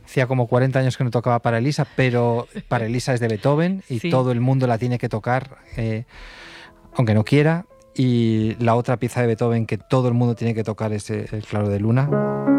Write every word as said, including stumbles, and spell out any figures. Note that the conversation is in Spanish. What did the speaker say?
hacía como cuarenta años que no tocaba para Elisa, pero para Elisa es de Beethoven y Sí. todo el mundo la tiene que tocar, eh, aunque no quiera. Y la otra pieza de Beethoven que todo el mundo tiene que tocar es el Claro de Luna.